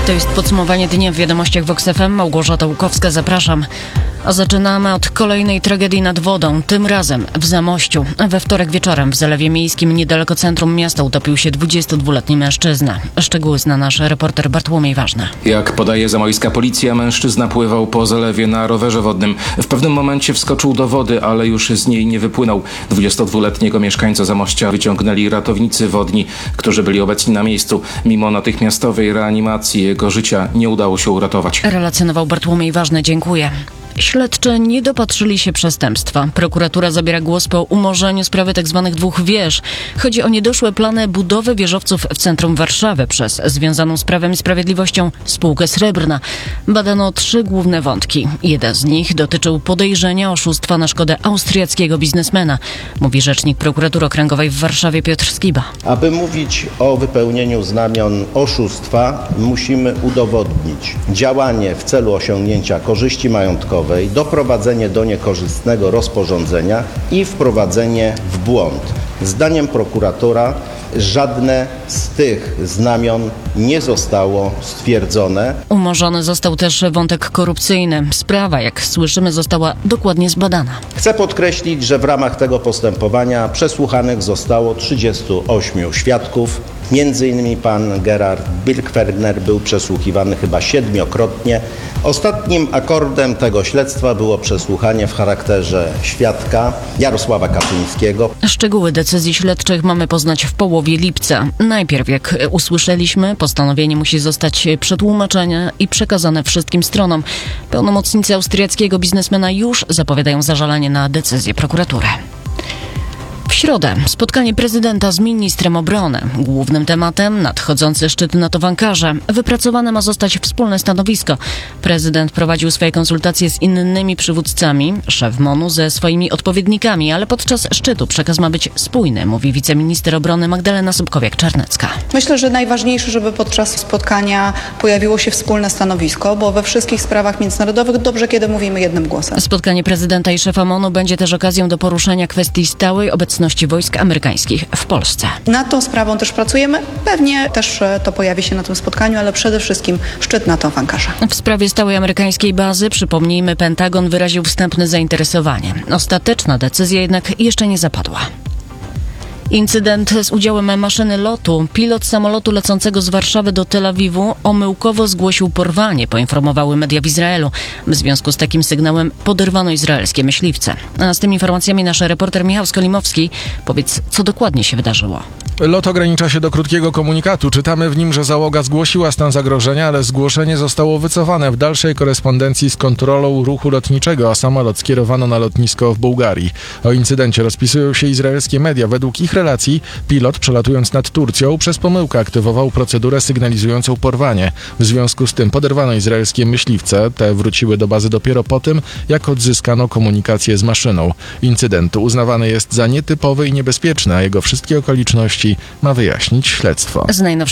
To jest podsumowanie dnia w Wiadomościach Vox FM. Małgorzata Łukowska, zapraszam. A zaczynamy od kolejnej tragedii nad wodą, tym razem w Zamościu. We wtorek wieczorem w Zalewie Miejskim niedaleko centrum miasta utopił się 22-letni mężczyzna. Szczegóły zna nasz reporter Bartłomiej Ważny. Jak podaje zamojska policja, mężczyzna pływał po zalewie na rowerze wodnym. W pewnym momencie wskoczył do wody, ale już z niej nie wypłynął. 22-letniego mieszkańca Zamościa wyciągnęli ratownicy wodni, którzy byli obecni na miejscu. Mimo natychmiastowej reanimacji jego życia nie udało się uratować. Relacjonował Bartłomiej Ważny, dziękuję. Śledczy nie dopatrzyli się przestępstwa. Prokuratura zabiera głos po umorzeniu sprawy tzw. dwóch wież. Chodzi o niedoszłe plany budowy wieżowców w centrum Warszawy przez związaną z Prawem i Sprawiedliwością spółkę Srebrna. Badano 3 główne wątki. Jeden z nich dotyczył podejrzenia oszustwa na szkodę austriackiego biznesmena, mówi rzecznik prokuratury okręgowej w Warszawie Piotr Skiba. Aby mówić o wypełnieniu znamion oszustwa, musimy udowodnić działanie w celu osiągnięcia korzyści majątkowej, doprowadzenie do niekorzystnego rozporządzenia i wprowadzenie w błąd. Zdaniem prokuratora żadne z tych znamion nie zostało stwierdzone. Umorzony został też wątek korupcyjny. Sprawa, jak słyszymy, została dokładnie zbadana. Chcę podkreślić, że w ramach tego postępowania przesłuchanych zostało 38 świadków. Między innymi pan Gerard Birkwerner był przesłuchiwany chyba 7-krotnie. Ostatnim akordem tego śledztwa było przesłuchanie w charakterze świadka Jarosława Kaczyńskiego. Szczegóły decyzji śledczych mamy poznać w połowie lipca. Najpierw, jak usłyszeliśmy, postanowienie musi zostać przetłumaczone i przekazane wszystkim stronom. Pełnomocnicy austriackiego biznesmena już zapowiadają zażalenie na decyzję prokuratury. W środę spotkanie prezydenta z ministrem obrony. Głównym tematem nadchodzący szczyt NATO w Ankarze. Wypracowane ma zostać wspólne stanowisko. Prezydent prowadził swoje konsultacje z innymi przywódcami, szef MON-u ze swoimi odpowiednikami, ale podczas szczytu przekaz ma być spójny, mówi wiceminister obrony Magdalena Sobkowiak-Czarnecka. Myślę, że najważniejsze, żeby podczas spotkania pojawiło się wspólne stanowisko, bo we wszystkich sprawach międzynarodowych dobrze, kiedy mówimy jednym głosem. Spotkanie prezydenta i szefa MON-u będzie też okazją do poruszenia kwestii stałej obecności wojsk amerykańskich w Polsce. Nad tą sprawą też pracujemy. Pewnie też to pojawi się na tym spotkaniu, ale przede wszystkim szczyt NATO w Ankarze. W sprawie stałej amerykańskiej bazy, przypomnijmy, Pentagon wyraził wstępne zainteresowanie. Ostateczna decyzja jednak jeszcze nie zapadła. Incydent z udziałem maszyny lotu. Pilot samolotu lecącego z Warszawy do Tel Awiwu omyłkowo zgłosił porwanie, poinformowały media w Izraelu. W związku z takim sygnałem poderwano izraelskie myśliwce. A z tymi informacjami nasz reporter Michał Skolimowski. Powiedz, co dokładnie się wydarzyło. Lot ogranicza się do krótkiego komunikatu. Czytamy w nim, że załoga zgłosiła stan zagrożenia, ale zgłoszenie zostało wycofane w dalszej korespondencji z kontrolą ruchu lotniczego, a samolot skierowano na lotnisko w Bułgarii. O incydencie rozpisują się izraelskie media. Według ich relacji pilot, przelatując nad Turcją, przez pomyłkę aktywował procedurę sygnalizującą porwanie. W związku z tym poderwano izraelskie myśliwce. Te wróciły do bazy dopiero po tym, jak odzyskano komunikację z maszyną. Incydent uznawany jest za nietypowy i niebezpieczny, a jego wszystkie okoliczności ma wyjaśnić śledztwo.